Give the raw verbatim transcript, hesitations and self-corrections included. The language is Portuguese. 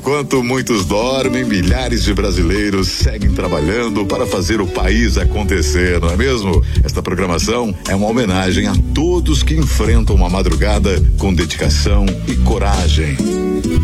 Enquanto muitos dormem, milhares de brasileiros seguem trabalhando para fazer o país acontecer, não é mesmo? Esta programação é uma homenagem a todos que enfrentam uma madrugada com dedicação e coragem.